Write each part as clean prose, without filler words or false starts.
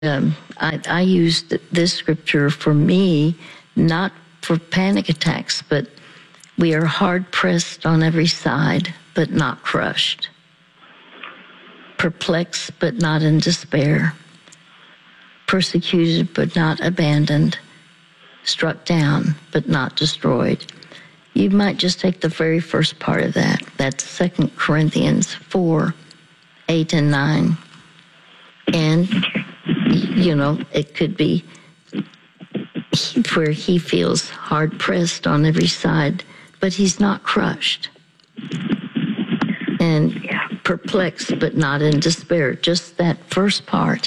I used this scripture for me, not for panic attacks, but we are hard pressed on every side, but not crushed. Perplexed, but not in despair. Persecuted, but not abandoned. Struck down, but not destroyed. You might just take the very first part of that. That's 2 Corinthians 4, 8 and 9. And, it could be where he feels hard-pressed on every side, but he's not crushed. And perplexed, but not in despair. Just that first part.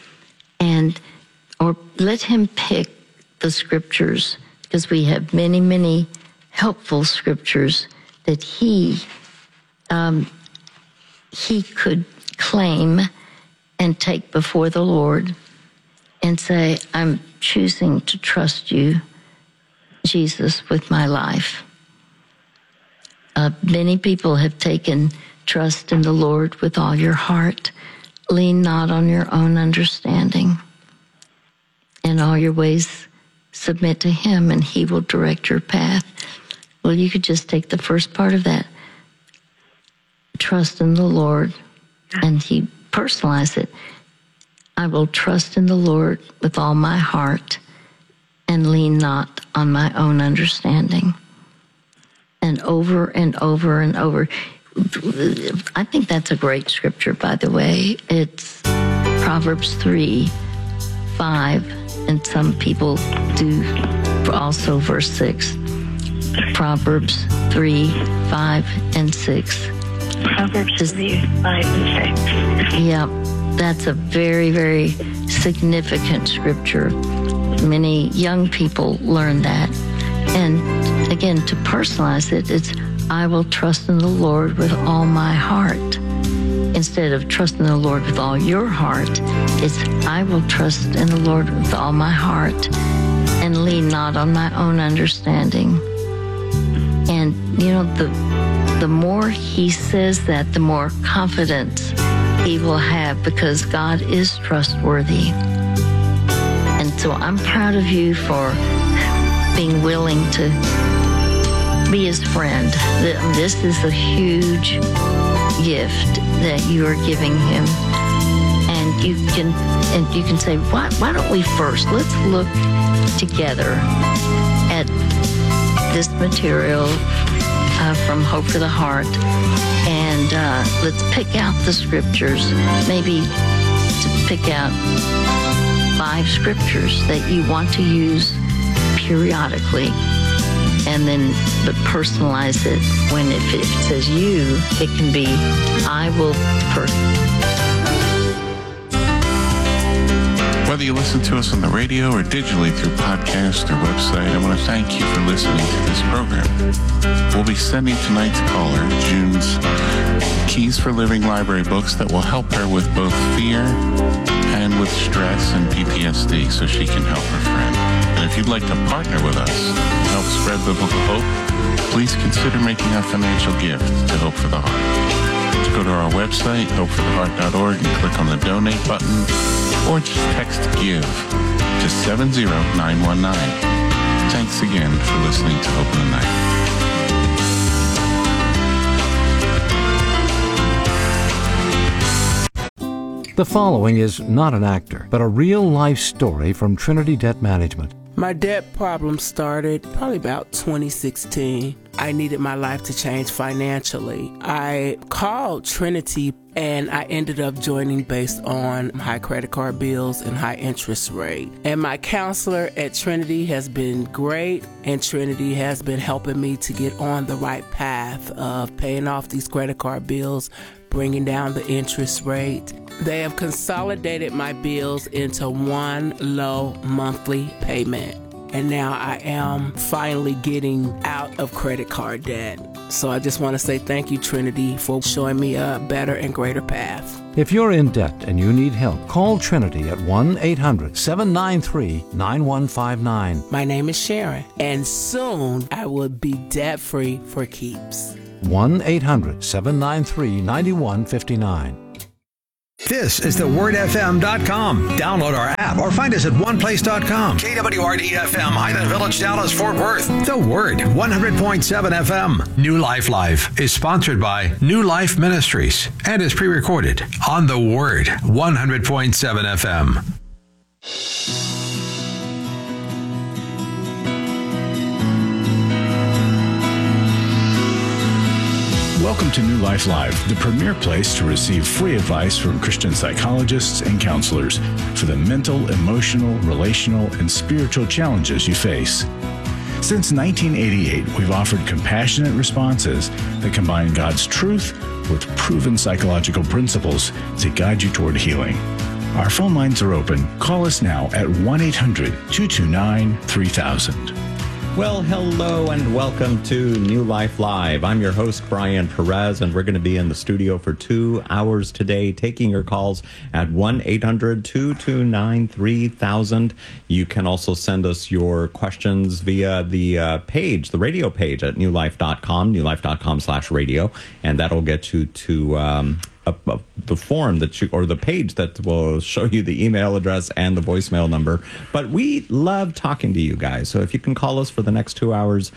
Or let him pick the scriptures, because we have many, many helpful scriptures that he could claim and take before the Lord and say, I'm choosing to trust you, Jesus, with my life. Many people have taken trust in the Lord with all your heart. Lean not on your own understanding. In all your ways, submit to him, and he will direct your path. Well, you could just take the first part of that. Trust in the Lord, and he personalized it. I will trust in the Lord with all my heart and lean not on my own understanding. And over and over and over. I think that's a great scripture, by the way. It's Proverbs 3, 5, and some people do also verse 6. Proverbs 3, 5, and 6. Proverbs 3, 5, and 6. Yeah, that's a very, very significant scripture. Many young people learn that. And again, to personalize it, it's I will trust in the Lord with all my heart. Instead of trust in the Lord with all your heart, it's I will trust in the Lord with all my heart and lean not on my own understanding. And, the more he says that, the more confidence he will have, because God is trustworthy. And so I'm proud of you for being willing to be his friend. This is a huge gift that you are giving him. And you can say, why don't we first, let's look together at this material from Hope for the Heart, and let's pick out the scriptures, maybe to pick out 5 scriptures that you want to use periodically, and then but personalize it. When if it says you, it can be I will Whether you listen to us on the radio or digitally through podcast or website, I want to thank you for listening to this program. We'll be sending tonight's caller June's Keys for Living library books that will help her with both fear and with stress and PTSD, so she can help her friend. And if you'd like to partner with us to help spread biblical hope, please consider making a financial gift to Hope for the Heart. Go to our website, hopefortheheart.org, and click on the donate button, or just text GIVE to 70919. Thanks again for listening to Hope in the Night. The following is not an actor, but a real-life story from Trinity Debt Management. My debt problem started probably about 2016. I needed my life to change financially. I called Trinity and I ended up joining based on high credit card bills and high interest rate. And my counselor at Trinity has been great, and Trinity has been helping me to get on the right path of paying off these credit card bills, bringing down the interest rate. They have consolidated my bills into one low monthly payment. And now I am finally getting out of credit card debt. So I just want to say thank you, Trinity, for showing me a better and greater path. If you're in debt and you need help, call Trinity at 1-800-793-9159. My name is Sharon, and soon I will be debt-free for keeps. 1-800-793-9159. This is thewordfm.com. Download our app or find us at oneplace.com. KWRD-FM, Highland Village, Dallas, Fort Worth. The Word, 100.7 FM. New Life Live is sponsored by New Life Ministries and is pre-recorded on The Word, 100.7 FM. Welcome to New Life Live, the premier place to receive free advice from Christian psychologists and counselors for the mental, emotional, relational, and spiritual challenges you face. Since 1988, we've offered compassionate responses that combine God's truth with proven psychological principles to guide you toward healing. Our phone lines are open. Call us now at 1-800-229-3000. Well, hello and welcome to New Life Live. I'm your host, Brian Perez, and we're going to be in the studio for 2 hours today, taking your calls at 1-800-229-3000. You can also send us your questions via the page, the radio page at newlife.com, newlife.com/radio, and that'll get you to the form that you, or the page that will show you the email address and the voicemail number. But we love talking to you guys. So if you can call us for the next 2 hours,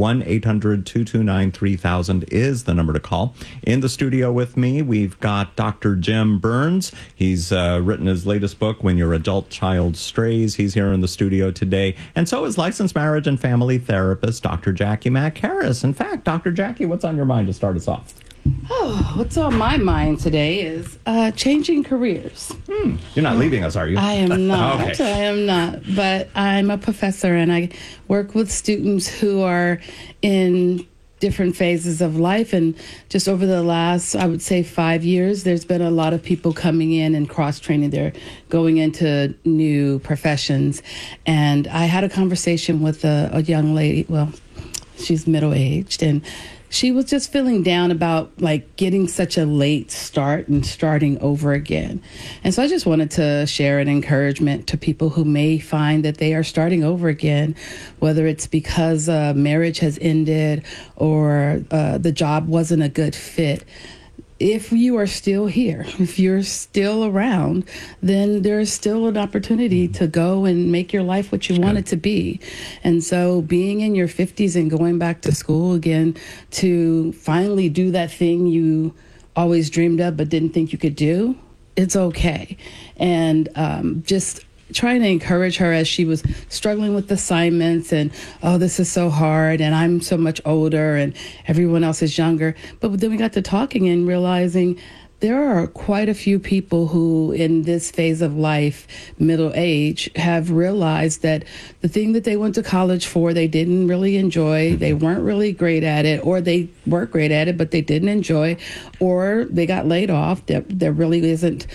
1-800-229-3000 is the number to call. In the studio with me, we've got Dr. Jim Burns. He's written his latest book, When Your Adult Child Strays. He's here in the studio today. And so is licensed marriage and family therapist, Dr. Jackie Mack Harris. In fact, Dr. Jackie, what's on your mind to start us off? Oh, what's on my mind today is changing careers. You're not leaving us, are you? I am not. Okay. I am not. But I'm a professor, and I work with students who are in different phases of life. And just over the last, I would say, 5 years, there's been a lot of people coming in and cross-training. They're going into new professions. And I had a conversation with a young lady. Well, she's middle-aged, and she was just feeling down about like getting such a late start and starting over again. And so I just wanted to share an encouragement to people who may find that they are starting over again, whether it's because marriage has ended or the job wasn't a good fit. If you are still here, if you're still around, then there's still an opportunity to go and make your life what you want it to be. And so being in your 50s and going back to school again to finally do that thing you always dreamed of but didn't think you could do, it's okay. And just trying to encourage her as she was struggling with assignments and, oh, this is so hard and I'm so much older and everyone else is younger. But then we got to talking and realizing there are quite a few people who in this phase of life, middle age, have realized that the thing that they went to college for, they didn't really enjoy, they weren't really great at it, or they were great at it, but they didn't enjoy, or they got laid off. There really isn't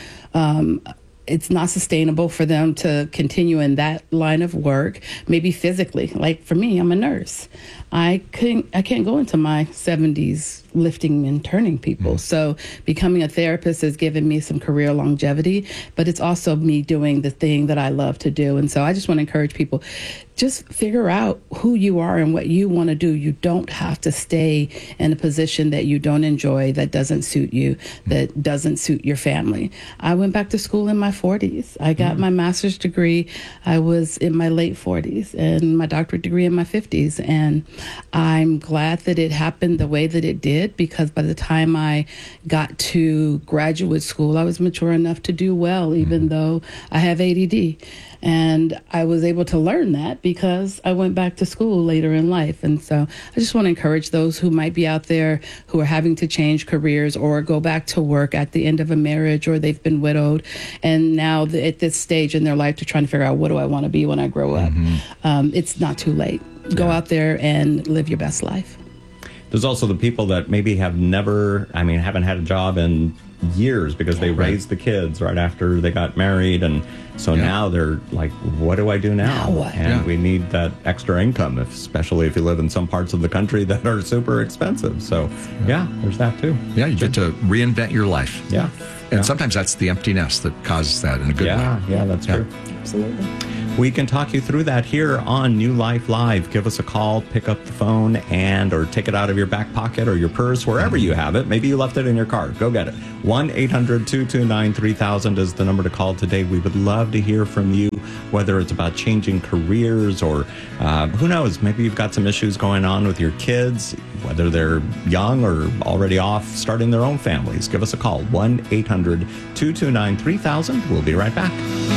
it's not sustainable for them to continue in that line of work, maybe physically. Like for me, I'm a nurse. I can't go into my 70s lifting and turning people. So becoming a therapist has given me some career longevity, but it's also me doing the thing that I love to do. And so I just want to encourage people, just figure out who you are and what you want to do. You don't have to stay in a position that you don't enjoy, that doesn't suit you, that doesn't suit your family. I went back to school in my 40s. I got my master's degree. I was in my late 40s and my doctorate degree in my 50s. And I'm glad that it happened the way that it did, because by the time I got to graduate school, I was mature enough to do well, even though I have ADD. And I was able to learn that because I went back to school later in life. And so I just want to encourage those who might be out there who are having to change careers or go back to work at the end of a marriage, or they've been widowed and now at this stage in their life they're trying to figure out, what do I want to be when I grow up? It's not too late. Go out there and live your best life. There's also the people that maybe haven't had a job in years because they raised the kids right after they got married, and so now they're like, what do I do now? And we need that extra income, especially if you live in some parts of the country that are super expensive. So there's that too. Yeah, you get to reinvent your life. Yeah. And sometimes that's the empty nest that causes that in a good way. Yeah, that's true. Absolutely. we can talk you through that here on New Life Live. Give us a call, pick up the phone, or take it out of your back pocket or your purse, wherever you have it. Maybe you left it in your car. Go get it. 1-800-229-3000 is the number to call today. We would love to hear from you, whether it's about changing careers or who knows, maybe you've got some issues going on with your kids, whether they're young or already off starting their own families. Give us a call, 1-800-229-3000. We'll be right back.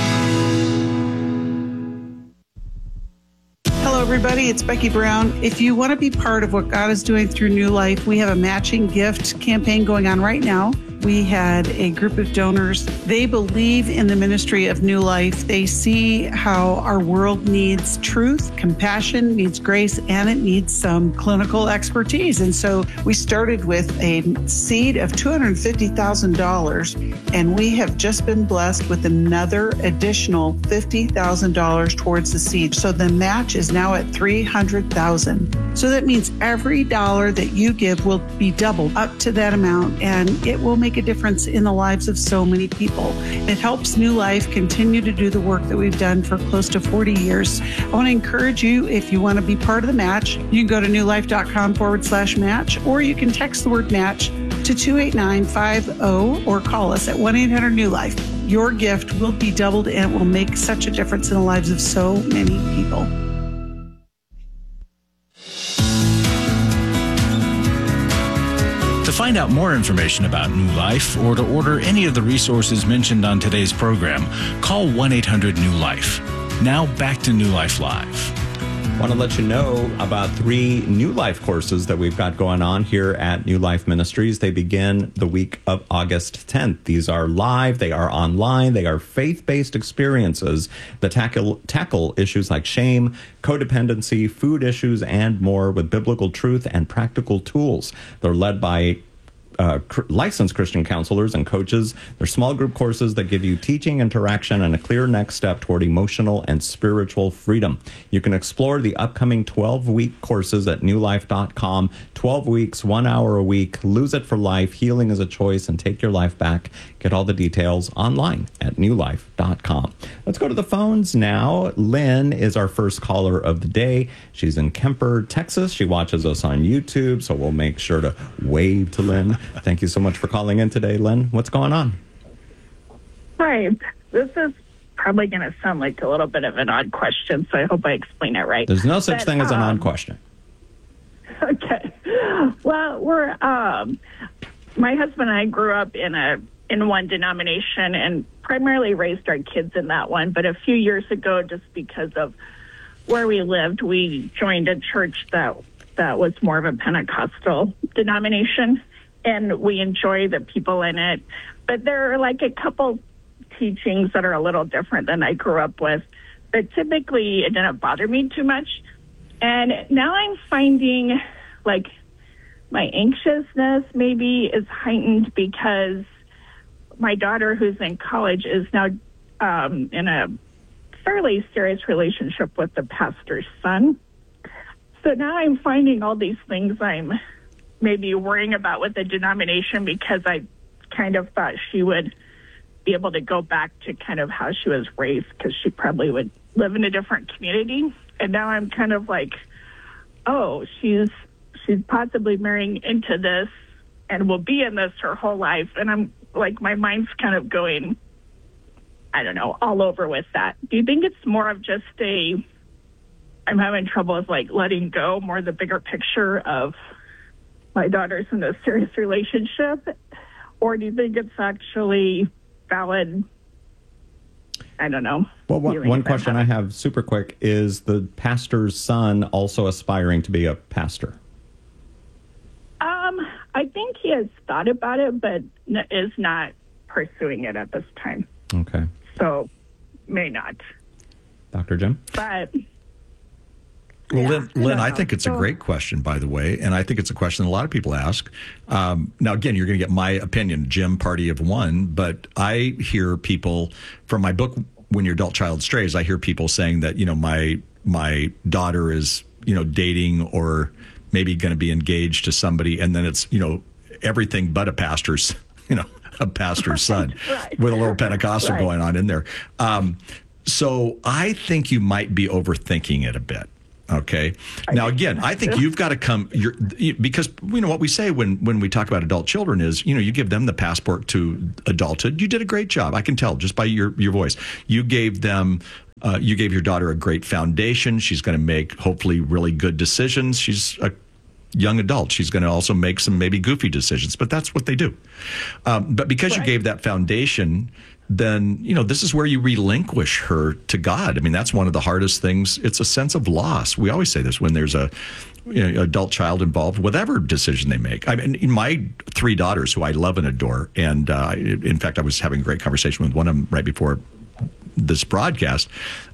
Hello, everybody. It's Becky Brown. If you want to be part of what God is doing through New Life, we have a matching gift campaign going on right now. We had a group of donors. They believe in the ministry of New Life. They see how our world needs truth, compassion, needs grace, and it needs some clinical expertise. And so we started with a seed of $250,000, and we have just been blessed with another additional $50,000 towards the seed. So the match is now at $300,000. So that means every dollar that you give will be doubled up to that amount, and it will make a difference in the lives of so many people. It helps New Life continue to do the work that we've done for close to 40 years. I want to encourage you, if you want to be part of the match, you can go to newlife.com/match, or you can text the word match to 28950 or call us at 1-800-NEW-LIFE. Your gift will be doubled and it will make such a difference in the lives of so many people. To find out more information about New Life or to order any of the resources mentioned on today's program, call 1-800-NEW-LIFE. Now back to New Life Live. I want to let you know about 3 New Life courses that we've got going on here at New Life Ministries. They begin the week of August 10th. These are live, they are online, they are faith-based experiences that tackle issues like shame, codependency, food issues, and more with biblical truth and practical tools. They're led by licensed Christian counselors and coaches. They're small group courses that give you teaching, interaction, and a clear next step toward emotional and spiritual freedom. You can explore the upcoming 12-week courses at newlife.com. 12 weeks, 1 hour a week. Lose it for life. Healing is a choice, and take your life back. Get all the details online at newlife.com. Let's go to the phones now. Lynn is our first caller of the day. She's in Kemper, Texas. She watches us on YouTube, so we'll make sure to wave to Lynn. Thank you so much for calling in today, Lynn. What's going on? Hi. This is probably going to sound like a little bit of an odd question, so I hope I explain it right. There's no such thing as an odd question. Okay. Well, we're my husband and I grew up in one denomination and primarily raised our kids in that one. But a few years ago, just because of where we lived, we joined a church that was more of a Pentecostal denomination. And we enjoy the people in it. But there are like a couple teachings that are a little different than I grew up with. But typically, it didn't bother me too much. And now I'm finding like my anxiousness maybe is heightened because my daughter, who's in college, is now in a fairly serious relationship with the pastor's son. So now I'm finding all these things I'm maybe worrying about with the denomination because I kind of thought she would be able to go back to kind of how she was raised because she probably would live in a different community. And now I'm kind of like, oh, she's possibly marrying into this and will be in this her whole life. And I'm like, my mind's kind of going, I don't know, all over with that. Do you think it's more of just I'm having trouble with like letting go, more the bigger picture of my daughter's in a serious relationship? Or do you think it's actually valid? I don't know. Well, one question I have super quick is the pastor's son also aspiring to be a pastor? I think he has thought about it, but is not pursuing it at this time. Okay. So, may not. Dr. Jim? But... Well, Lynn, I think it's a great question, by the way, and I think it's a question a lot of people ask. Now, again, you're going to get my opinion, Jim, party of one, but I hear people from my book, When Your Adult Child Strays, I hear people saying that, my daughter is, dating or maybe going to be engaged to somebody, and then it's, everything but a pastor's, a pastor's son with a little Pentecostal going on in there. So I think you might be overthinking it a bit. Okay. Now, again, I think you've got to come because what we say when we talk about adult children is, you give them the passport to adulthood. You did a great job. I can tell just by your voice. You gave them, you gave your daughter a great foundation. She's going to make hopefully really good decisions. She's a young adult. She's going to also make some maybe goofy decisions, but that's what they do. But because you gave that foundation, then, this is where you relinquish her to God. I mean, that's one of the hardest things. It's a sense of loss. We always say this when there's a adult child involved, whatever decision they make. I mean, my 3 daughters, who I love and adore, and in fact, I was having a great conversation with one of them right before this broadcast.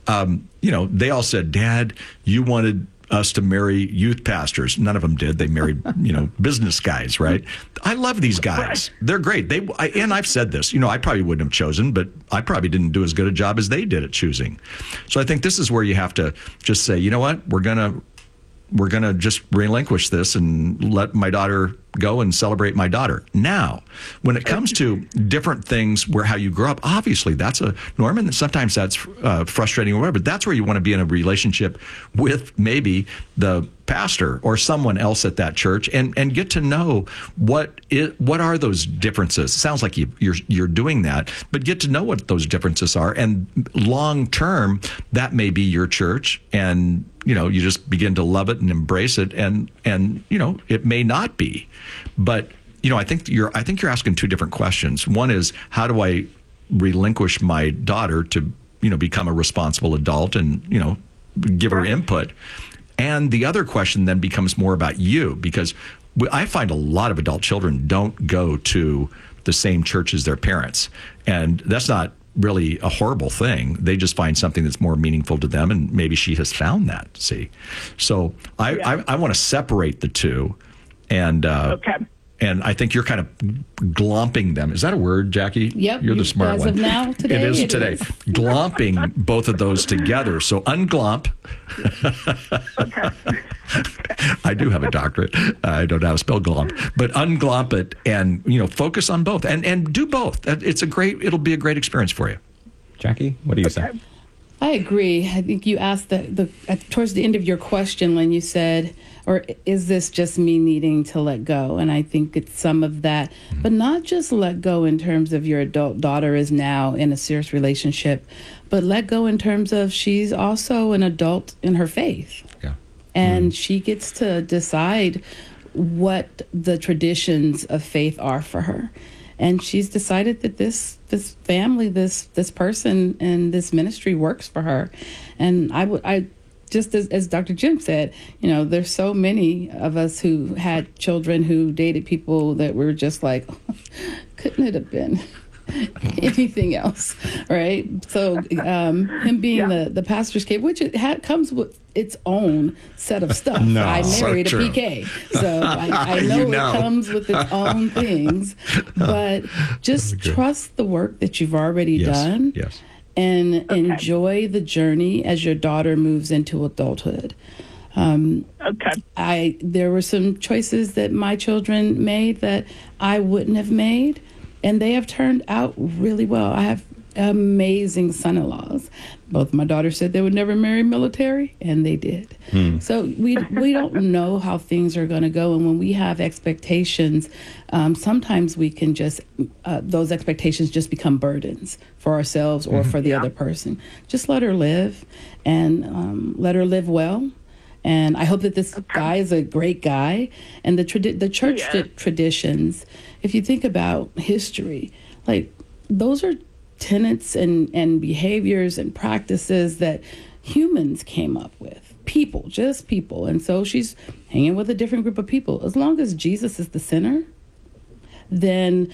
They all said, "Dad, you wanted us to marry youth pastors." None of them did. They married, business guys, right? I love these guys. They're great. And I've said this, I probably wouldn't have chosen, but I probably didn't do as good a job as they did at choosing. So I think this is where you have to just say, you know what, we're going to just relinquish this and let my daughter go and celebrate my daughter. Now, when it comes to different things where how you grow up, obviously that's a norm, and sometimes that's frustrating or whatever, but that's where you want to be in a relationship with maybe the pastor or someone else at that church and get to know what are those differences. It sounds like you're doing that, but get to know what those differences are. And long term, that may be your church, and you just begin to love it and embrace it, and it may not be. But I think you're asking 2 different questions. One is, how do I relinquish my daughter to become a responsible adult and give her input? And the other question then becomes more about you, because I find a lot of adult children don't go to the same church as their parents, and that's not really a horrible thing. They just find something that's more meaningful to them, and maybe she has found that. See, so I want to separate the two, and and I think you're kind of glomping them. Is that a word, Jackie? Yep. You're the smart as one. Of now, today, it is today. Glomping both of those together. So unglomp. I do have a doctorate. I don't know how to spell glomp, but unglomp it and focus on both and do both. It'll be a great experience for you. Jackie, what do you say? I agree. I think you asked towards the end of your question when you said, or is this just me needing to let go? And I think it's some of that, but not just let go in terms of your adult daughter is now in a serious relationship, but let go in terms of she's also an adult in her faith. Yeah. And she gets to decide what the traditions of faith are for her. And she's decided that this family, this person, and this ministry works for her. And I just as Dr. Jim said, there's so many of us who had children who dated people that were just like, couldn't it have been anything else, right? So him being the pastor's kid, which comes with its own set of stuff. No, I married a PK, so I know it comes with its own things, but just trust the work that you've already done. Yes. And enjoy the journey as your daughter moves into adulthood. There were some choices that my children made that I wouldn't have made, and they have turned out really well. I have amazing son-in-laws. Both my daughters said they would never marry military, and they did. So we don't know how things are going to go, and when we have expectations, sometimes we can just those expectations just become burdens for ourselves or for the other person. Just let her live, and let her live well. And I hope that this guy is a great guy. And the church traditions, if you think about history, like those are tenets and behaviors and practices that humans came up with. Just people. And so she's hanging with a different group of people. As long as Jesus is the center, then,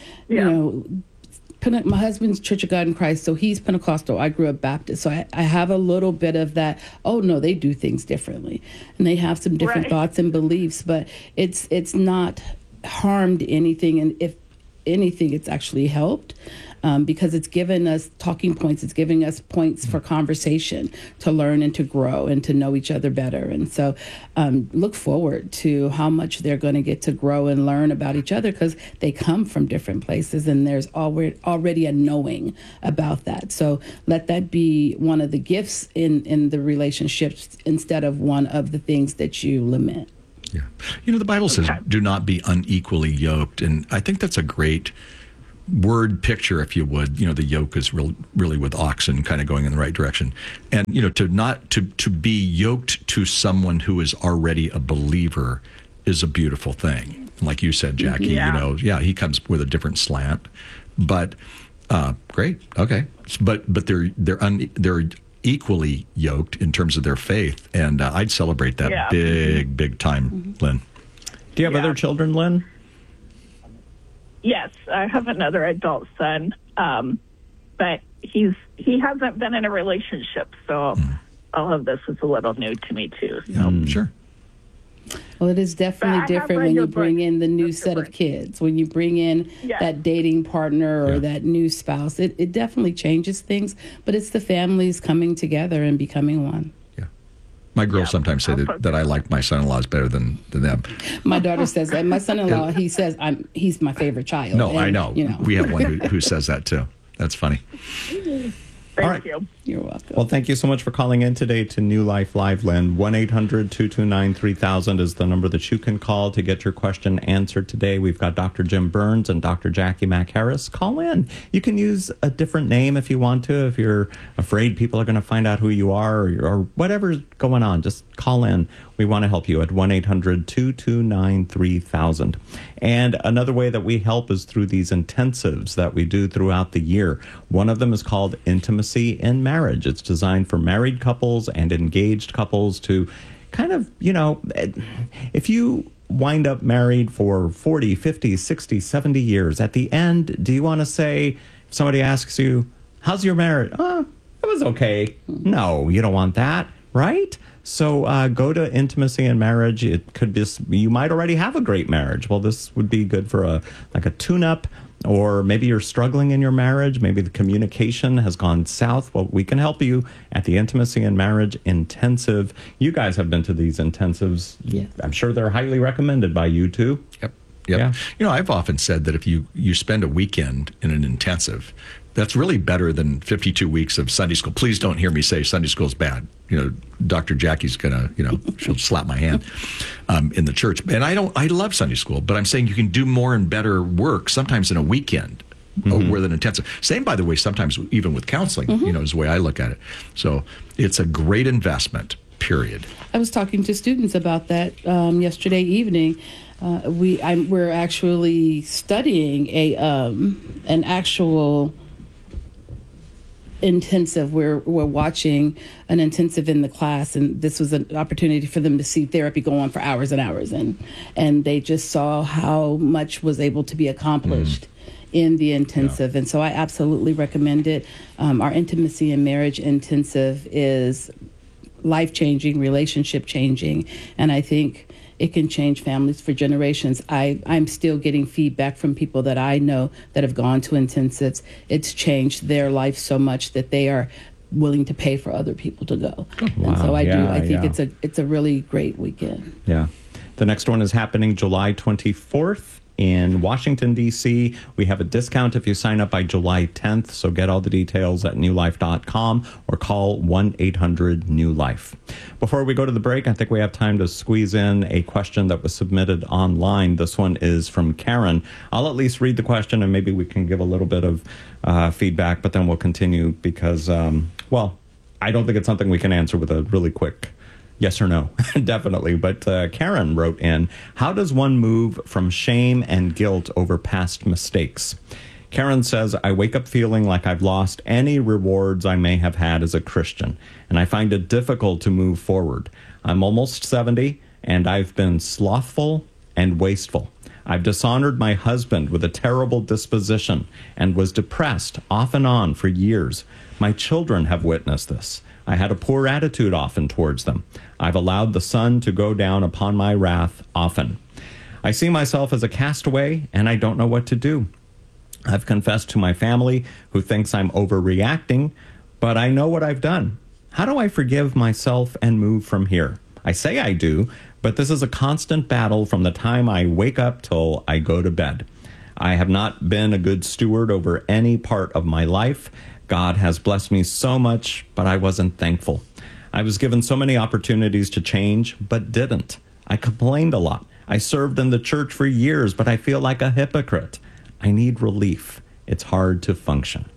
my husband's Church of God in Christ, so he's Pentecostal. I grew up Baptist, so I have a little bit of that. Oh no, they do things differently, and they have some different thoughts and beliefs. But it's not harmed anything, and if anything, it's actually helped. because it's given us talking points. It's giving us points for conversation, to learn and to grow and to know each other better. And so look forward to how much they're going to get to grow and learn about each other, because they come from different places and there's already a knowing about that. So let that be one of the gifts in the relationships instead of one of the things that you lament. Yeah. You know, the Bible says, do not be unequally yoked. And I think that's a great word picture, if you would. You know, the yoke is really with oxen kind of going in the right direction. And, you know, to be yoked to someone who is already a believer is a beautiful thing. Like you said, Jackie, you know, he comes with a different slant, but great. Okay. But they're equally yoked in terms of their faith. And I'd celebrate that big time, Lynn. Do you have other children, Lynn? Yes, I have another adult son, but he hasn't been in a relationship, so all of this is a little new to me too. So. Sure. Well, it is definitely different when you bring in the new set of kids, when you bring in that dating partner or that new spouse. It definitely changes things, but it's the families coming together and becoming one. My girls sometimes say that I like my son-in-laws better than them. My daughter says that. My son-in-law, he says he's my favorite child. No, and, I know. You know. We have one who says that too. That's funny. Thank you. You're welcome. Well, thank you so much for calling in today to New Life Live, Lynn. 1-800-229-3000 is the number that you can call to get your question answered today. We've got Dr. Jim Burns and Dr. Jackie McHarris. Call in. You can use a different name if you want to. If you're afraid people are going to find out who you are or whatever's going on, just call in. We want to help you at 1-800-229-3000. And another way that we help is through these intensives that we do throughout the year. One of them is called Intimacy in Marriage. It's designed for married couples and engaged couples to kind of, you know, if you wind up married for 40, 50, 60, 70 years, at the end, do you want to say, if somebody asks you, how's your marriage? It was okay. No, you don't want that, right? So go to Intimacy in Marriage. It could be, you might already have a great marriage. Well, this would be good for a tune-up, or maybe you're struggling in your marriage. Maybe the communication has gone south. Well, we can help you at the Intimacy in Marriage Intensive. You guys have been to these intensives. Yeah. I'm sure they're highly recommended by you too. Yep. Yeah. You know, I've often said that if you spend a weekend in an intensive, that's really better than 52 weeks of Sunday school. Please don't hear me say Sunday school is bad. You know, Dr. Jackie's gonna, she'll slap my hand in the church. And I love Sunday school, but I'm saying you can do more and better work sometimes in a weekend more than intensive. Same, by the way, sometimes even with counseling, is the way I look at it. So it's a great investment, period. I was talking to students about that yesterday evening. We're actually studying an actual intensive. We're watching an intensive in the class, and this was an opportunity for them to see therapy go on for hours and hours, and they just saw how much was able to be accomplished in the intensive. And so I absolutely recommend it. Our Intimacy in Marriage Intensive is life-changing, relationship-changing, and I think it can change families for generations. I'm still getting feedback from people that I know that have gone to intensives. It's changed their life so much that they are willing to pay for other people to go. Wow. And so I think it's a really great weekend. Yeah. The next one is happening July 24th. In Washington, D.C., we have a discount if you sign up by July 10th, so get all the details at newlife.com or call 1-800-NEW-LIFE. Before we go to the break, I think we have time to squeeze in a question that was submitted online. This one is from Karen. I'll at least read the question, and maybe we can give a little bit of feedback, but then we'll continue because, I don't think it's something we can answer with a really quick yes or no, definitely. But Karen wrote in, how does one move from shame and guilt over past mistakes? Karen says, I wake up feeling like I've lost any rewards I may have had as a Christian, and I find it difficult to move forward. I'm almost 70, and I've been slothful and wasteful. I've dishonored my husband with a terrible disposition and was depressed off and on for years. My children have witnessed this. I had a poor attitude often towards them. I've allowed the sun to go down upon my wrath often. I see myself as a castaway, and I don't know what to do. I've confessed to my family, who thinks I'm overreacting, but I know what I've done. How do I forgive myself and move from here? I say I do, but this is a constant battle from the time I wake up till I go to bed. I have not been a good steward over any part of my life. God has blessed me so much, but I wasn't thankful. I was given so many opportunities to change, but didn't. I complained a lot. I served in the church for years, but I feel like a hypocrite. I need relief. It's hard to function.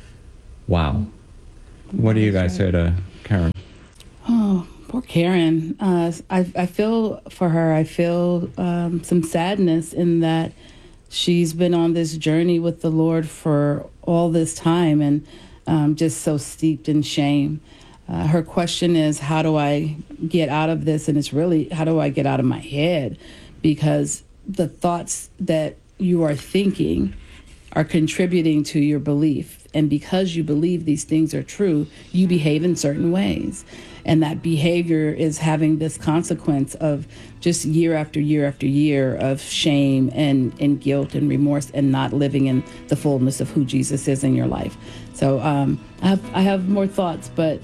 Wow. What do you guys say to Karen? Oh, poor Karen. I feel for her. I feel some sadness in that she's been on this journey with the Lord for all this time and just so steeped in shame. Her question is, how do I get out of this? And it's really, how do I get out of my head? Because the thoughts that you are thinking are contributing to your belief. And because you believe these things are true, you behave in certain ways. And that behavior is having this consequence of just year after year after year of shame and guilt and remorse and not living in the fullness of who Jesus is in your life. So I have more thoughts, but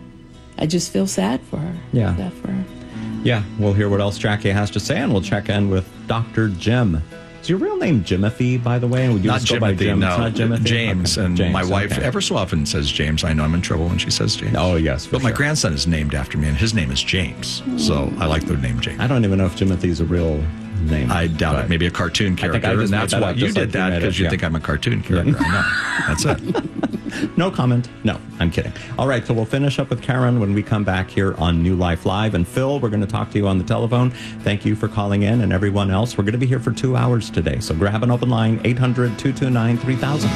I just feel sad for her. Yeah. Sad for her. Yeah, we'll hear what else Jackie has to say, and we'll check in with Dr. Jim. Is your real name Jimothy, by the way? Would you Not just go by Jimothy, Jim? no. It's not Jimothy? James. Okay. And James, my wife okay. ever so often says James. I know I'm in trouble when she says James. Oh, yes. But my grandson is named after me, and his name is James. So I like the name James. I don't even know if Jimothy is a real name. I doubt it. Maybe a cartoon character. I just And made that's that why up, you just did like you that, made because it, you yeah. think I'm a cartoon character. I know. That's it. No comment. No, I'm kidding. All right, so we'll finish up with Karen when we come back here on New Life Live. And Phil, we're going to talk to you on the telephone. Thank you for calling in, and everyone else. We're going to be here for 2 hours today. So grab an open line, 800-229-3000.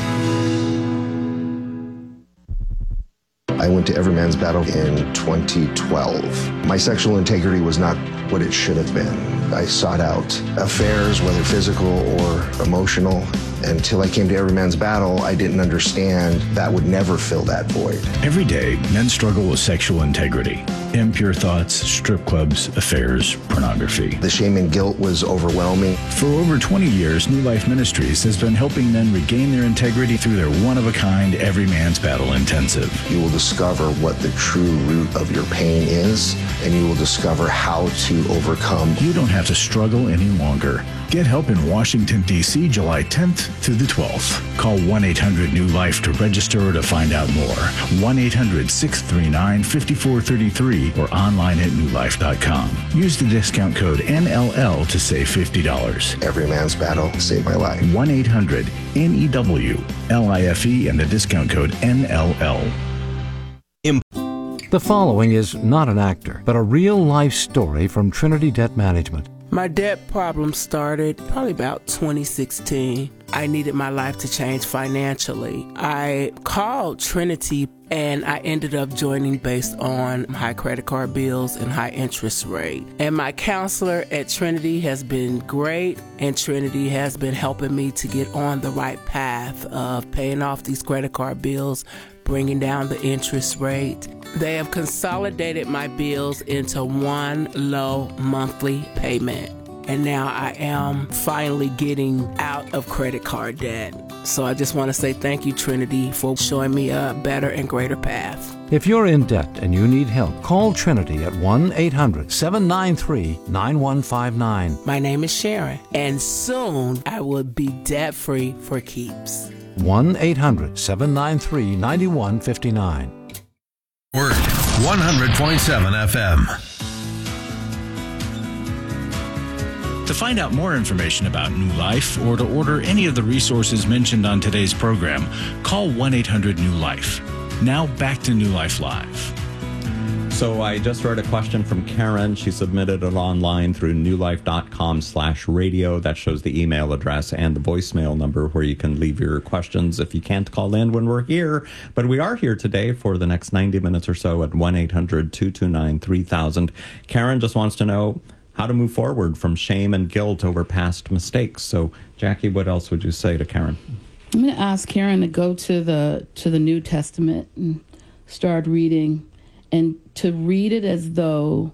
I went to Every Man's Battle in 2012. My sexual integrity was not what it should have been. I sought out affairs, whether physical or emotional. Until I came to Every Man's Battle, I didn't understand that would never fill that void. Every day, men struggle with sexual integrity, impure thoughts, strip clubs, affairs, pornography. The shame and guilt was overwhelming. For over 20 years, New Life Ministries has been helping men regain their integrity through their one-of-a-kind Every Man's Battle Intensive. You will discover what the true root of your pain is, and you will discover how to overcome. You don't have to struggle any longer. Get help in Washington, D.C., July 10th through the 12th. Call 1-800-NEW-LIFE to register or to find out more. 1-800-639-5433 or online at newlife.com. Use the discount code NLL to save $50. Every Man's Battle saved my life. 1-800-NEW-LIFE and the discount code NLL. The following is not an actor, but a real-life story from Trinity Debt Management. My debt problem started probably about 2016. I needed my life to change financially. I called Trinity and I ended up joining based on high credit card bills and high interest rate. And my counselor at Trinity has been great, and Trinity has been helping me to get on the right path of paying off these credit card bills, bringing down the interest rate. They have consolidated my bills into one low monthly payment. And now I am finally getting out of credit card debt. So I just want to say thank you, Trinity, for showing me a better and greater path. If you're in debt and you need help, call Trinity at 1-800-793-9159. My name is Sharon, and soon I will be debt-free for keeps. 1-800-793-9159. Word 100.7 FM. To find out more information about New Life or to order any of the resources mentioned on today's program, call 1-800-NEW-LIFE. Now back to New Life Live. So I just read a question from Karen. She submitted it online through newlife.com/radio. That shows the email address and the voicemail number where you can leave your questions if you can't call in when we're here. But we are here today for the next 90 minutes or so at 1-800-229-3000. Karen just wants to know how to move forward from shame and guilt over past mistakes. So, Jackie, what else would you say to Karen? I'm going to ask Karen to go to the New Testament and start reading, and to read it as though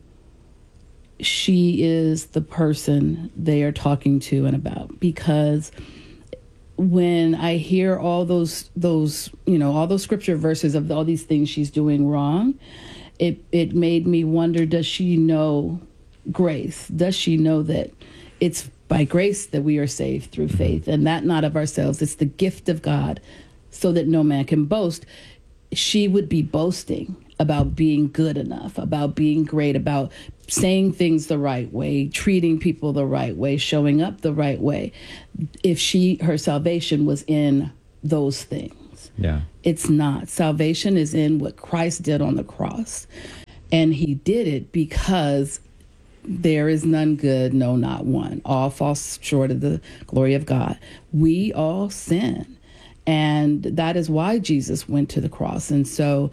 she is the person they are talking to and about, because when I hear all those all those scripture verses of all these things she's doing wrong, it made me wonder, does she know grace? Does she know that it's by grace that we are saved through faith, and that not of ourselves? It's the gift of God, so that no man can boast. She would be boasting about being good enough, about being great, about saying things the right way, treating people the right way, showing up the right way, if her salvation was in those things. Yeah. It's not. Salvation is in what Christ did on the cross. And he did it because there is none good, no, not one. All fall short of the glory of God. We all sin. And that is why Jesus went to the cross. And so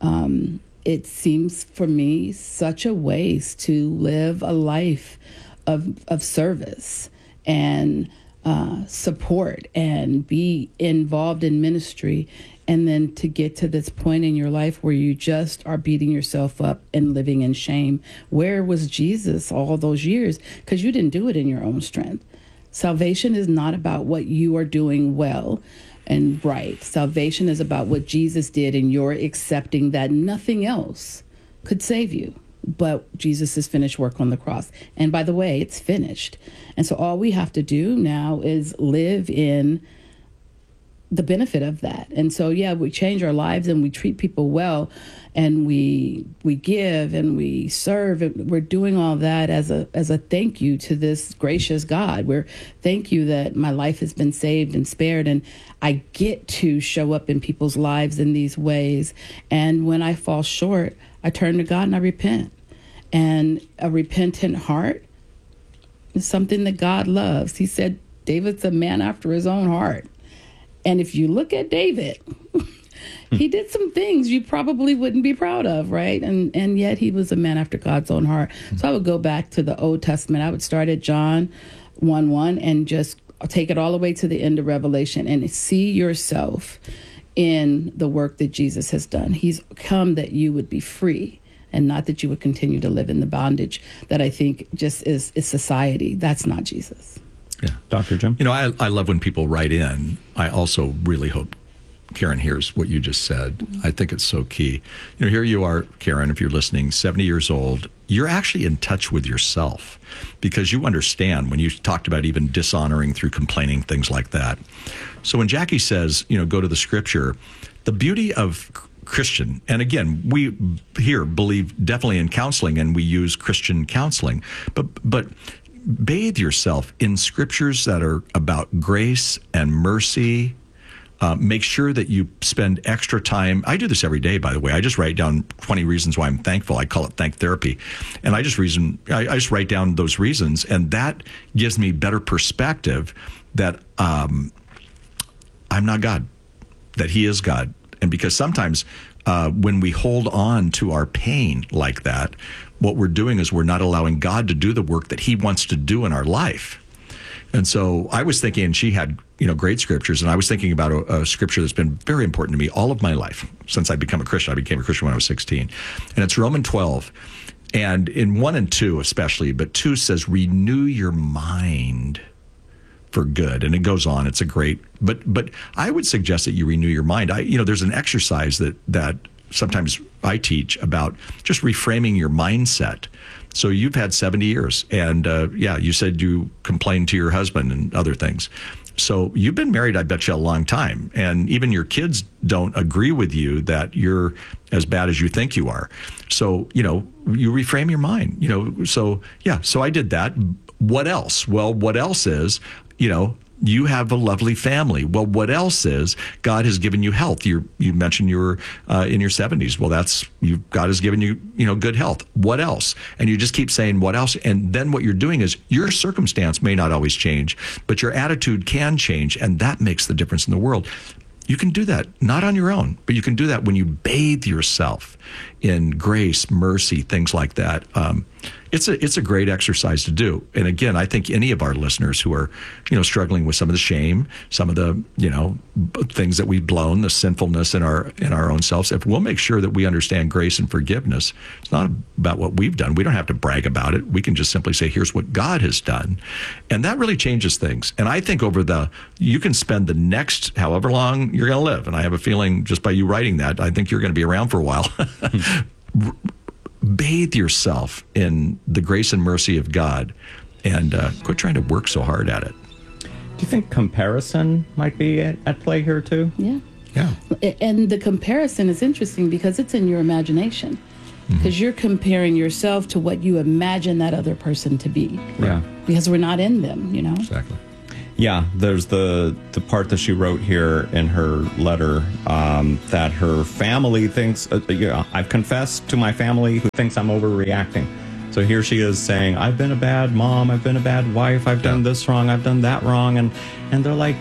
it seems for me such a waste to live a life of service and support and be involved in ministry, and then to get to this point in your life where you just are beating yourself up and living in shame. Where was Jesus all those years? Because you didn't do it in your own strength. Salvation is not about what you are doing well and right. Salvation is about what Jesus did, and you're accepting that nothing else could save you but Jesus' finished work on the cross. And by the way, it's finished. And so all we have to do now is live in the benefit of that. And so, yeah, we change our lives and we treat people well, and we give and we serve. And we're doing all that as a thank you to this gracious God. We're thank you that my life has been saved and spared, and I get to show up in people's lives in these ways. And when I fall short, I turn to God and I repent. And a repentant heart is something that God loves. He said David's a man after his own heart. And if you look at David, he did some things you probably wouldn't be proud of, right? And yet he was a man after God's own heart. So I would go back to the Old Testament. I would start at John 1:1 and just take it all the way to the end of Revelation and see yourself in the work that Jesus has done. He's come that you would be free, and not that you would continue to live in the bondage that I think just is society. That's not Jesus. Yeah. Dr. Jim? I love when people write in. I also really hope Karen hears what you just said. I think it's so key. Here you are, Karen, if you're listening, 70 years old. You're actually in touch with yourself because you understand when you talked about even dishonoring through complaining, things like that. So when Jackie says, go to the scripture, the beauty of Christian, and again, we here believe definitely in counseling, and we use Christian counseling, but bathe yourself in scriptures that are about grace and mercy. Make sure that you spend extra time. I do this every day, by the way. I just write down 20 reasons why I'm thankful. I call it thank therapy. And I just write down those reasons, and that gives me better perspective that I'm not God, that he is God. And because sometimes when we hold on to our pain like that, what we're doing is we're not allowing God to do the work that he wants to do in our life. And so I was thinking, and she had, great scriptures, and I was thinking about a scripture that's been very important to me all of my life since I became a Christian. I became a Christian when I was 16. And it's Romans 12. And in 1 and 2 especially, but 2 says, renew your mind for good. And it goes on. It's a great, but I would suggest that you renew your mind. There's an exercise that sometimes I teach about just reframing your mindset. So you've had 70 years and you said you complained to your husband and other things. So you've been married, I bet you, a long time. And even your kids don't agree with you that you're as bad as you think you are. So, you reframe your mind, so I did that. What else? Well, what else is, you have a lovely family. Well, what else is God has given you health? You mentioned you were in your 70s. Well, God has given you, good health. What else? And you just keep saying what else? And then what you're doing is your circumstance may not always change, but your attitude can change. And that makes the difference in the world. You can do that, not on your own, but you can do that when you bathe yourself in grace, mercy, things like that. it's a great exercise to do. And again, I think any of our listeners who are, struggling with some of the shame, some of the, things that we've blown, the sinfulness in our own selves, if we'll make sure that we understand grace and forgiveness, it's not about what we've done. We don't have to brag about it. We can just simply say, here's what God has done. And that really changes things. And I think you can spend the next however long you're going to live. And I have a feeling just by you writing that, I think you're going to be around for a while. Bathe yourself in the grace and mercy of God and quit trying to work so hard at it. Do you think comparison might be at play here too? Yeah. Yeah. And the comparison is interesting because it's in your imagination. Because you're comparing yourself to what you imagine that other person to be. Yeah. Because we're not in them, Exactly. Yeah, there's the part that she wrote here in her letter that her family thinks, I've confessed to my family who thinks I'm overreacting. So here she is saying, I've been a bad mom, I've been a bad wife, I've done this wrong, I've done that wrong. And they're like,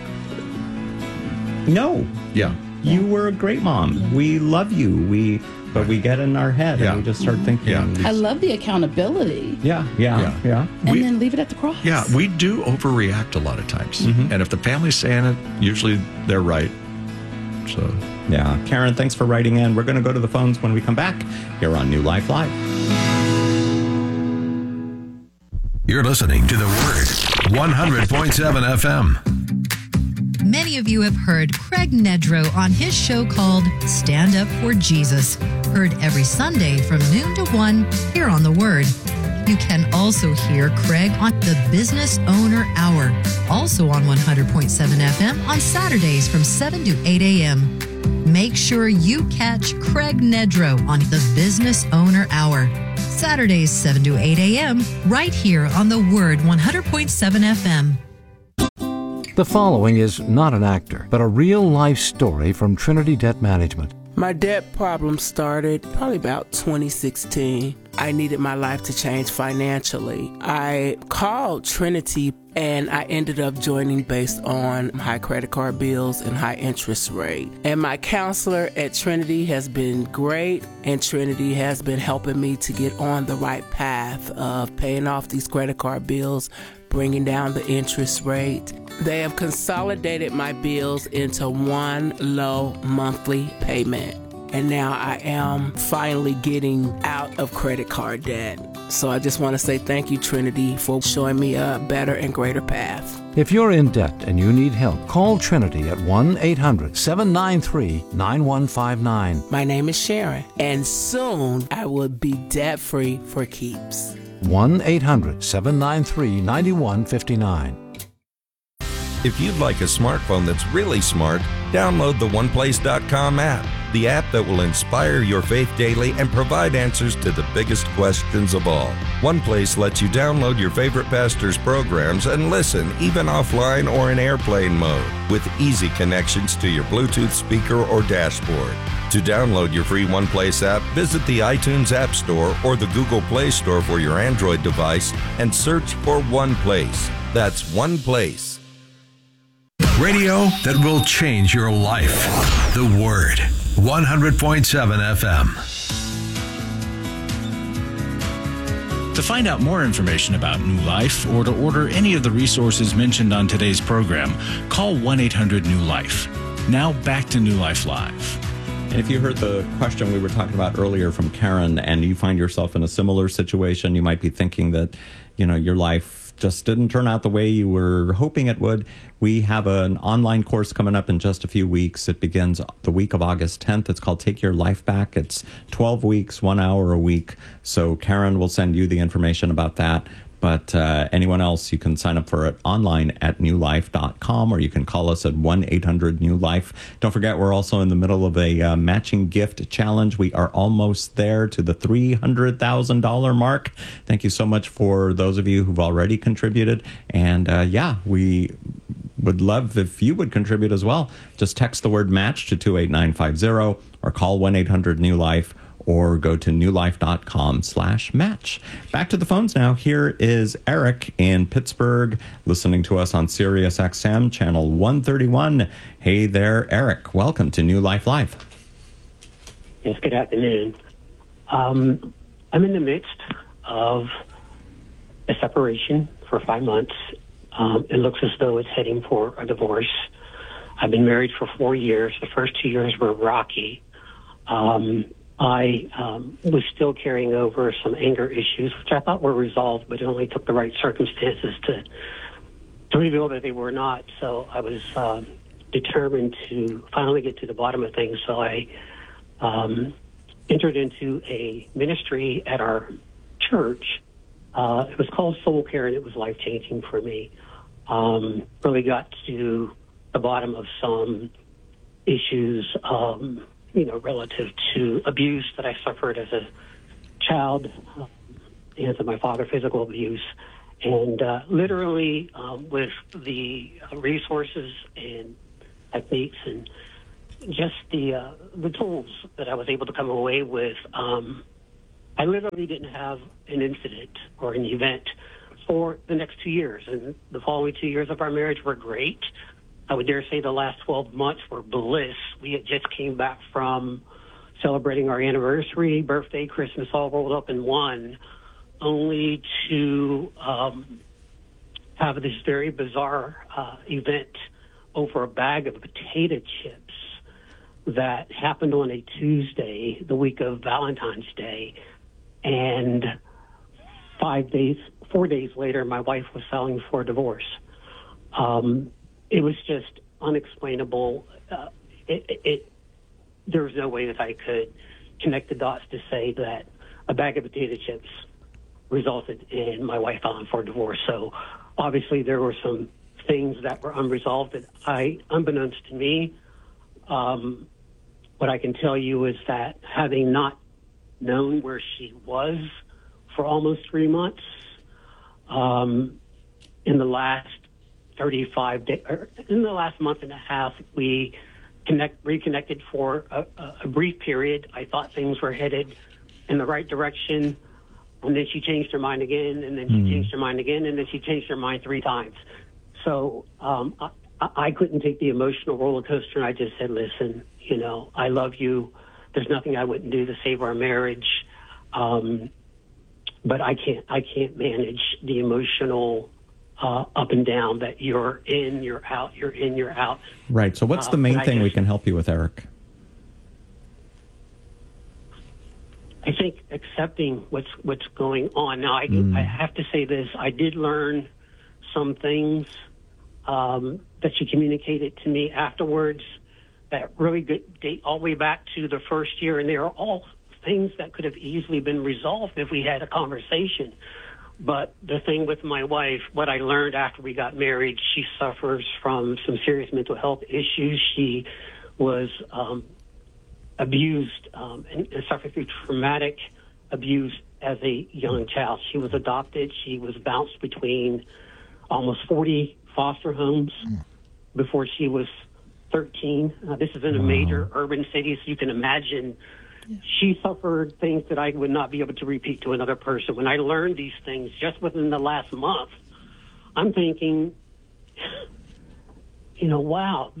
no. Yeah. You were a great mom. We love you. But we get in our head and we just start thinking. I love the accountability. Yeah. And then leave it at the cross. Yeah, we do overreact a lot of times. And if the family's saying it, usually they're right. So, yeah. Karen, thanks for writing in. We're going to go to the phones when we come back here on New Life Live. You're listening to The Word, 100.7 FM. Many of you have heard Craig Nedrow on his show called Stand Up for Jesus, heard every Sunday from noon to 1 here on The Word. You can also hear Craig on the Business Owner Hour, also on 100.7 FM on Saturdays from 7 to 8 a.m. Make sure you catch Craig Nedrow on the Business Owner Hour, Saturdays 7 to 8 a.m. right here on The Word 100.7 FM. The following is not an actor, but a real-life story from Trinity Debt Management. My debt problem started probably about 2016. I needed my life to change financially. I called Trinity and I ended up joining based on high credit card bills and high interest rate. And my counselor at Trinity has been great, and Trinity has been helping me to get on the right path of paying off these credit card bills, bringing down the interest rate. They have consolidated my bills into one low monthly payment. And now I am finally getting out of credit card debt. So I just want to say thank you, Trinity, for showing me a better and greater path. If you're in debt and you need help, call Trinity at 1-800-793-9159. My name is Sharon, and soon I will be debt-free for keeps. 1-800-793-9159. If you'd like a smartphone that's really smart, download the OnePlace.com app, the app that will inspire your faith daily and provide answers to the biggest questions of all. OnePlace lets you download your favorite pastor's programs and listen even offline or in airplane mode with easy connections to your Bluetooth speaker or dashboard. To download your free OnePlace app, visit the iTunes App Store or the Google Play Store for your Android device and search for OnePlace. That's OnePlace. Radio that will change your life. The Word, 100.7 FM. To find out more information about New Life or to order any of the resources mentioned on today's program, call 1-800-NEW-LIFE. Now back to New Life Live. And if you heard the question we were talking about earlier from Karen and you find yourself in a similar situation, you might be thinking that, your life just didn't turn out the way you were hoping it would. We have an online course coming up in just a few weeks. It begins the week of August 10th. It's called Take Your Life Back. It's 12 weeks, 1 hour a week. So Karen will send you the information about that. But anyone else, you can sign up for it online at newlife.com, or you can call us at 1-800-NEW-LIFE. Don't forget, we're also in the middle of a matching gift challenge. We are almost there to the $300,000 mark. Thank you so much for those of you who've already contributed. And we would love if you would contribute as well. Just text the word match to 28950 or call 1-800-NEW-LIFE. Or go to newlife.com/match. Back to the phones now. Here is Eric in Pittsburgh, listening to us on Sirius XM, channel 131. Hey there, Eric. Welcome to New Life Live. Yes, good afternoon. I'm in the midst of a separation for 5 months. It looks as though it's heading for a divorce. I've been married for 4 years. The first 2 years were rocky. I was still carrying over some anger issues, which I thought were resolved, but it only took the right circumstances to reveal that they were not. So I was determined to finally get to the bottom of things. So I entered into a ministry at our church. It was called Soul Care, and it was life-changing for me. Really got to the bottom of some issues, relative to abuse that I suffered as a child, and to my father, physical abuse. And literally, with the resources and techniques and just the tools that I was able to come away with, I literally didn't have an incident or an event for the next 2 years. And the following 2 years of our marriage were great. I would dare say the last 12 months were bliss. We had just came back from celebrating our anniversary, birthday, Christmas, all rolled up in one, only to have this very bizarre event over a bag of potato chips that happened on a Tuesday, the week of Valentine's Day. And 4 days later, my wife was filing for divorce. It was just unexplainable. There was no way that I could connect the dots to say that a bag of potato chips resulted in my wife filing for divorce. So obviously there were some things that were unresolved that unbeknownst to me, what I can tell you is that having not known where she was for almost 3 months, in the last 35 days, in the last month and a half, we reconnected for a brief period. I thought things were headed in the right direction, and then she changed her mind again, and then she changed her mind again, and then she changed her mind 3 times. So I couldn't take the emotional roller coaster, and I just said, listen, I love you. There's nothing I wouldn't do to save our marriage. But I can't manage the emotional up and down that you're in, you're out, you're in, you're out. Right. So what's the main thing we can help you with, Eric? I think accepting what's going on. Now, I have to say this. I did learn some things that she communicated to me afterwards that really date all the way back to the first year, and they are all things that could have easily been resolved if we had a conversation. But the thing with my wife, what I learned after we got married, she suffers from some serious mental health issues. She was abused and suffered through traumatic abuse as a young child. She was adopted. She was bounced between almost 40 foster homes before she was 13. This is in a major urban city, so you can imagine she suffered things that I would not be able to repeat to another person. When I learned these things just within the last month, I'm thinking, wow,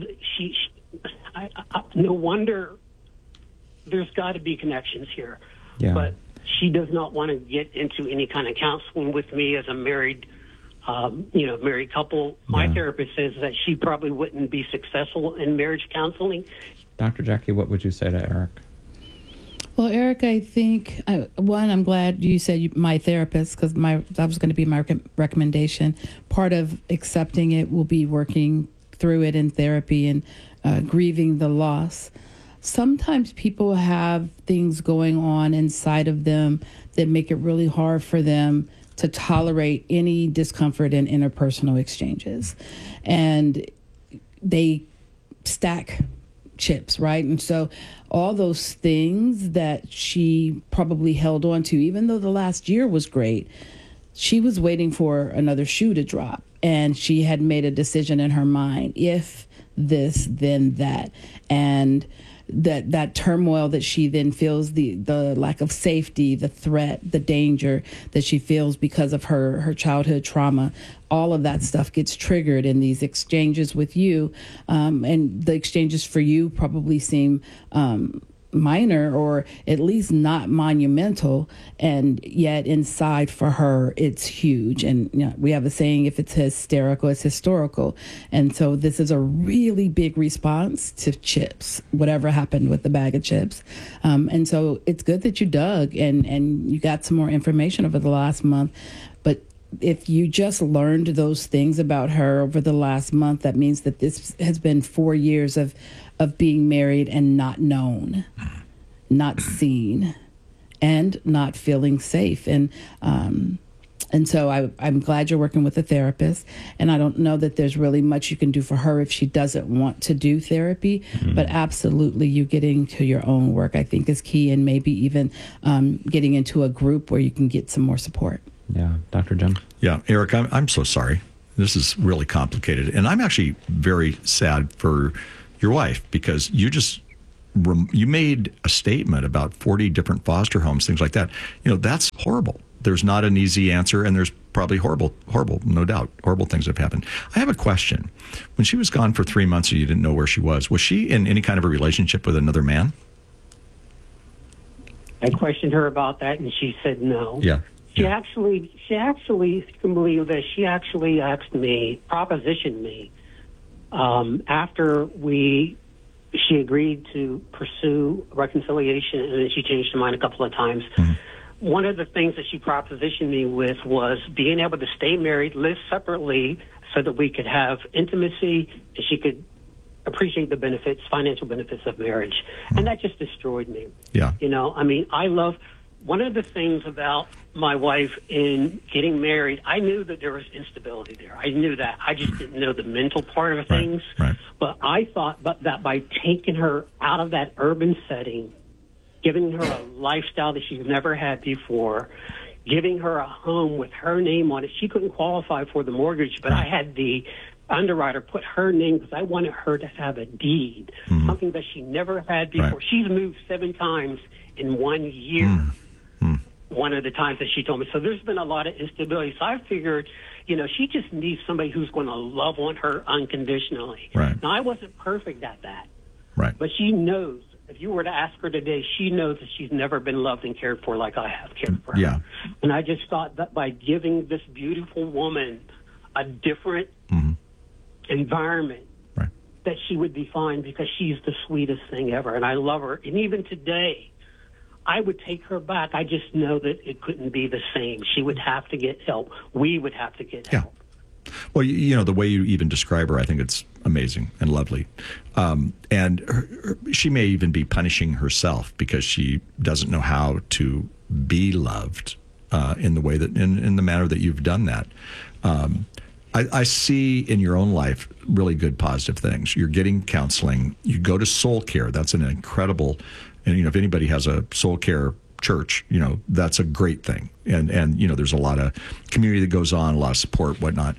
no wonder there's got to be connections here. Yeah. But she does not want to get into any kind of counseling with me as a married couple. My therapist says that she probably wouldn't be successful in marriage counseling. Dr. Jackie, what would you say to Eric? Well, Eric, I think, I'm glad you said my therapist, because that was going to be my recommendation. Part of accepting it will be working through it in therapy and grieving the loss. Sometimes people have things going on inside of them that make it really hard for them to tolerate any discomfort in interpersonal exchanges. And they stack chips, right? And so all those things that she probably held on to, even though the last year was great, she was waiting for another shoe to drop. And she had made a decision in her mind, if this, then that. And that turmoil that she then feels, the lack of safety, the threat, the danger that she feels because of her childhood trauma, all of that stuff gets triggered in these exchanges with you. And the exchanges for you probably seem minor or at least not monumental, and yet inside for her it's huge. And we have a saying, if it's hysterical, it's historical. And so this is a really big response to chips, whatever happened with the bag of chips. And so it's good that you dug and you got some more information over the last month. But if you just learned those things about her over the last month, that means that this has been 4 years of being married and not known, not seen, and not feeling safe. And so I'm glad you're working with a therapist. And I don't know that there's really much you can do for her if she doesn't want to do therapy. But absolutely, you getting to your own work, I think, is key, and maybe even getting into a group where you can get some more support. Yeah, Dr. Jim. Yeah, Eric, I'm so sorry. This is really complicated. And I'm actually very sad for your wife, because you made a statement about 40 different foster homes, things like that. That's horrible. There's not an easy answer, and there's probably horrible, no doubt, horrible things have happened. I have a question. When she was gone for 3 months and you didn't know where she was she in any kind of a relationship with another man? I questioned her about that, and she said no. Yeah. She actually, you can believe that she actually propositioned me, after she agreed to pursue reconciliation, and then she changed her mind a couple of times. Mm-hmm. One of the things that she propositioned me with was being able to stay married, live separately, so that we could have intimacy, and she could appreciate the benefits, financial benefits of marriage. Mm-hmm. And that just destroyed me. Yeah. One of the things about my wife in getting married, I knew that there was instability there. I knew that. I just didn't know the mental part of things. Right. But I thought that by taking her out of that urban setting, giving her a lifestyle that she's never had before, giving her a home with her name on it. She couldn't qualify for the mortgage, but I had the underwriter put her name because I wanted her to have a deed, something that she never had before. Right. She's moved 7 times in 1 year. One of the times that she told me. So there's been a lot of instability. So I figured, she just needs somebody who's going to love on her unconditionally. Right. Now, I wasn't perfect at that. Right. But she knows. If you were to ask her today, she knows that she's never been loved and cared for like I have cared for her. Yeah. And I just thought that by giving this beautiful woman a different environment, that she would be fine, because she's the sweetest thing ever. And I love her. And even today, I would take her back. I just know that it couldn't be the same. She would have to get help. We would have to get help. Well, the way you even describe her, I think it's amazing and lovely. And she may even be punishing herself because she doesn't know how to be loved in the way that, in the manner that you've done that. I see in your own life really good positive things. You're getting counseling. You go to Soul Care. That's an incredible, and if anybody has a Soul Care church, that's a great thing. And there's a lot of community that goes on, a lot of support, whatnot.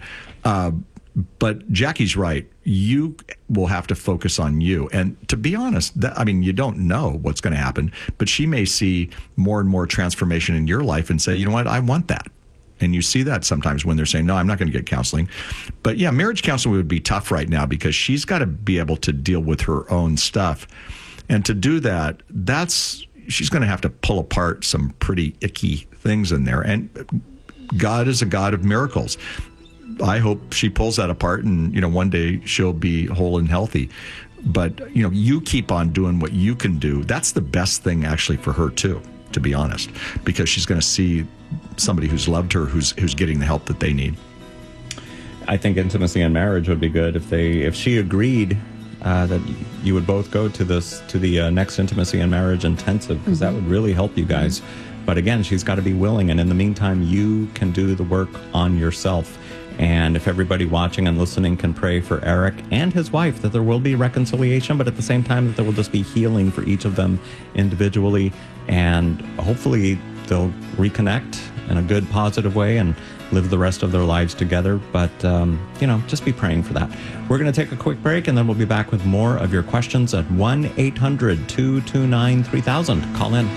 But Jackie's right. You will have to focus on you. And to be honest, you don't know what's going to happen, but she may see more and more transformation in your life and say, you know what, I want that. And you see that sometimes when they're saying, no, I'm not going to get counseling. But yeah, marriage counseling would be tough right now because she's got to be able to deal with her own stuff. And to do that, she's going to have to pull apart some pretty icky things in there. And God is a God of miracles. I hope she pulls that apart and, one day she'll be whole and healthy. But, you keep on doing what you can do. That's the best thing actually for her too, to be honest, because she's going to see somebody who's loved her, who's getting the help that they need. I think intimacy in marriage would be good if she agreed that you would both go to the next intimacy and marriage intensive, because that would really help you guys. But again, she's got to be willing, and in the meantime, you can do the work on yourself. And if everybody watching and listening can pray for Eric and his wife, that there will be reconciliation, but at the same time that there will just be healing for each of them individually, and hopefully they'll reconnect in a good, positive way and live the rest of their lives together. But, just be praying for that. We're going to take a quick break, and then we'll be back with more of your questions at 1-800-229-3000. Call in.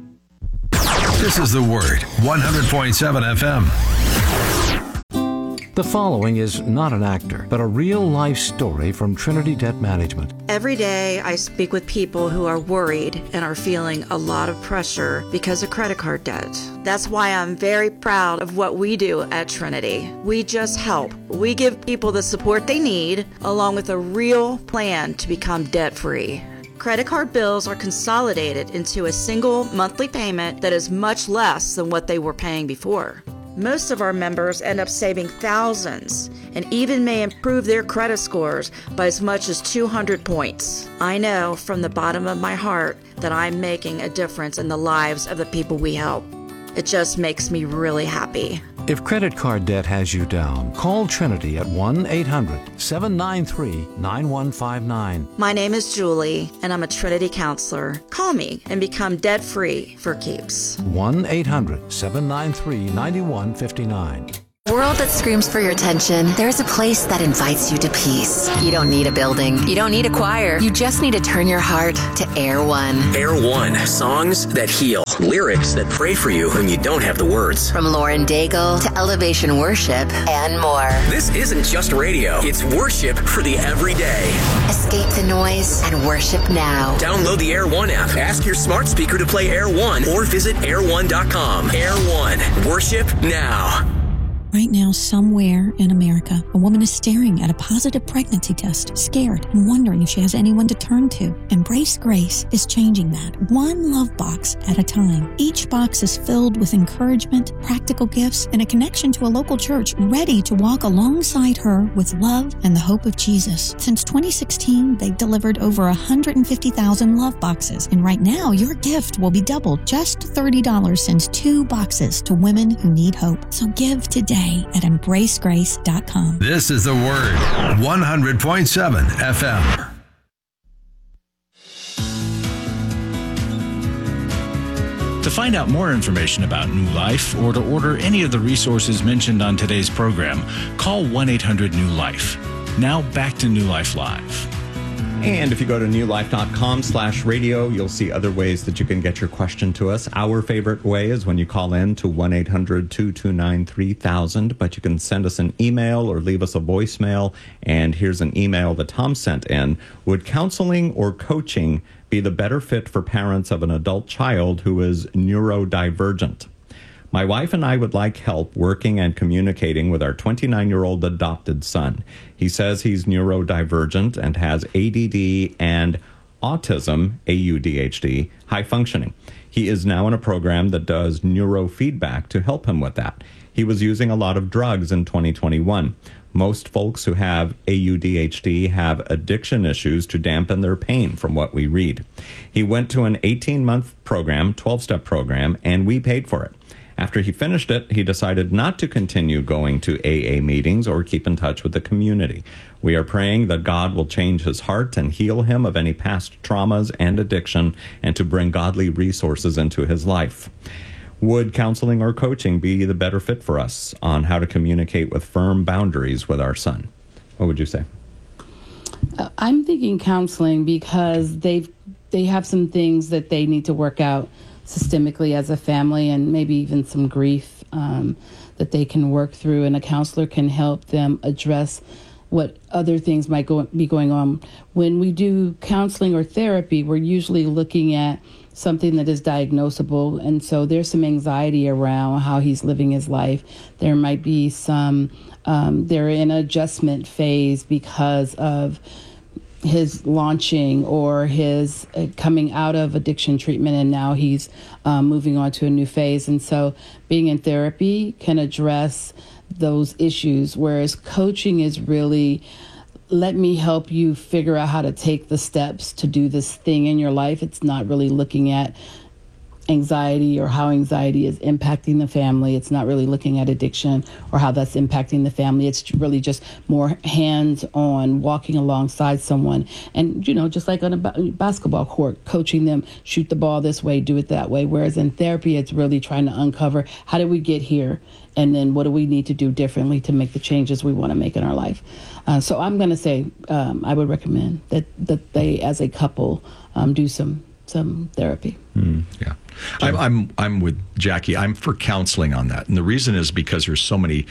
This is The Word, 100.7 FM. The following is not an actor, but a real-life story from Trinity Debt Management. Every day I speak with people who are worried and are feeling a lot of pressure because of credit card debt. That's why I'm very proud of what we do at Trinity. We just help. We give people the support they need, along with a real plan to become debt-free. Credit card bills are consolidated into a single monthly payment that is much less than what they were paying before. Most of our members end up saving thousands and even may improve their credit scores by as much as 200 points. I know from the bottom of my heart that I'm making a difference in the lives of the people we help. It just makes me really happy. If credit card debt has you down, call Trinity at 1-800-793-9159. My name is Julie, and I'm a Trinity counselor. Call me and become debt-free for keeps. 1-800-793-9159. World that screams for your attention, there's a place that invites you to peace. You don't need a building. You don't need a choir. You just need to turn your heart to Air One. Air One, songs that heal, lyrics that pray for you when you don't have the words. From Lauren Daigle to Elevation Worship and more. This isn't just radio, it's worship for the everyday. Escape the noise and worship now. Download the Air One app, ask your smart speaker to play Air One, or visit air1.com. Air One, worship now. Right now, somewhere in America, a woman is staring at a positive pregnancy test, scared and wondering if she has anyone to turn to. Embrace Grace is changing that, one love box at a time. Each box is filled with encouragement, practical gifts, and a connection to a local church ready to walk alongside her with love and the hope of Jesus. Since 2016, they've delivered over 150,000 love boxes. And right now, your gift will be doubled. Just $30 sends 2 boxes to women who need hope. So give today at embracegrace.com. This is The Word, 100.7 FM. To find out more information about New Life or to order any of the resources mentioned on today's program, call 1-800-NEW-LIFE. Now back to New Life Live. And if you go to newlife.com/radio, you'll see other ways that you can get your question to us. Our favorite way is when you call in to 1-800-229-3000, but you can send us an email or leave us a voicemail. And here's an email that Tom sent in. Would counseling or coaching be the better fit for parents of an adult child who is neurodivergent? My wife and I would like help working and communicating with our 29-year-old adopted son. He says he's neurodivergent and has ADD and autism, AUDHD, high functioning. He is now in a program that does neurofeedback to help him with that. He was using a lot of drugs in 2021. Most folks who have AUDHD have addiction issues to dampen their pain, from what we read. He went to an 18-month program, 12-step program, and we paid for it. After he finished it, he decided not to continue going to AA meetings or keep in touch with the community. We are praying that God will change his heart and heal him of any past traumas and addiction, and to bring godly resources into his life. Would counseling or coaching be the better fit for us on how to communicate with firm boundaries with our son? What would you say? I'm thinking counseling because they have some things that they need to work out systemically as a family, and maybe even some grief that they can work through, and a counselor can help them address what other things might be going on. When we do counseling or therapy, we're usually looking at something that is diagnosable, and so there's some anxiety around how he's living his life. There might be some, they're in an adjustment phase because of his launching or his coming out of addiction treatment, and now he's moving on to a new phase. And so being in therapy can address those issues, whereas coaching is really, let me help you figure out how to take the steps to do this thing in your life. It's not really looking at anxiety or how anxiety is impacting the family. It's not really looking at addiction or how that's impacting the family. It's really just more hands-on, walking alongside someone. And, you know, just like on a basketball court, coaching them, shoot the ball this way, do it that way. Whereas in therapy, it's really trying to uncover, how did we get here? And then what do we need to do differently to make the changes we want to make in our life? So I'm going to say I would recommend that they, as a couple, do some therapy. Yeah. I'm with Jackie. I'm for counseling on that. And the reason is because there's so many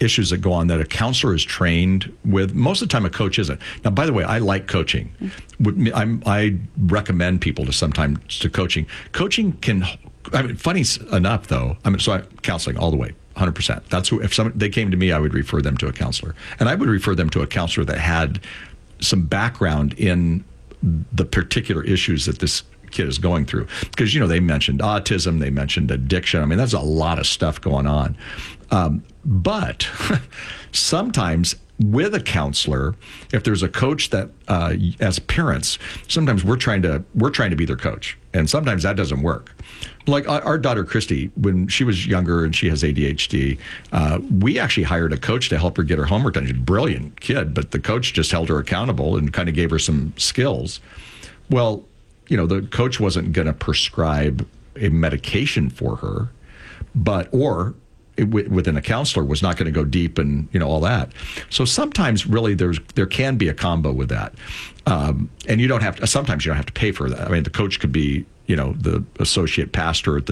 issues that go on that a counselor is trained with. Most of the time, a coach isn't. Now, by the way, I like coaching. I recommend people to coaching. Coaching can. I mean, funny enough, though. Counseling all the way, 100%. That's who. If they came to me, I would refer them to a counselor, and I would refer them to a counselor that had some background in the particular issues that this kid is going through. Because, they mentioned autism, they mentioned addiction. I mean, there's a lot of stuff going on. But sometimes with a counselor, if there's a coach that, as parents, sometimes we're trying to be their coach, and sometimes that doesn't work. Like our daughter Christy, when she was younger and she has ADHD, we actually hired a coach to help her get her homework done. She's a brilliant kid, but the coach just held her accountable and kind of gave her some skills. Well, the coach wasn't going to prescribe a medication for her, or within a counselor was not going to go deep and all that. So sometimes really there can be a combo with that, and sometimes you don't have to pay for that. I mean, the coach could be the associate pastor at the